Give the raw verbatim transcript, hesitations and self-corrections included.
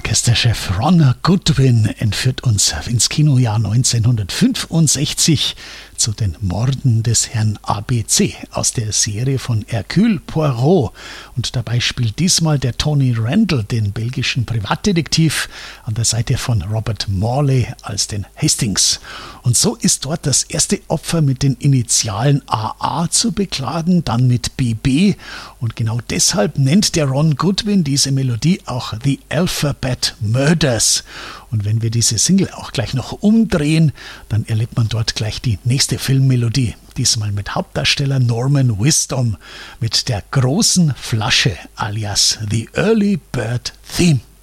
Orchesterchef Ron Goodwin entführt uns ins Kinojahr neunzehnhundertfünfundsechzig zu den Morden des Herrn A B C aus der Serie von Hercule Poirot. Und dabei spielt diesmal der Tony Randall den belgischen Privatdetektiv an der Seite von Robert Morley als den Hastings. Und so ist dort das erste Opfer mit den Initialen A A zu beklagen, dann mit B B. Und genau deshalb nennt der Ron Goodwin diese Melodie auch The Alphabet Murders. Und wenn wir diese Single auch gleich noch umdrehen, dann erlebt man dort gleich die nächste Filmmelodie. Diesmal mit Hauptdarsteller Norman Wisdom mit der großen Flasche alias The Early Bird Theme.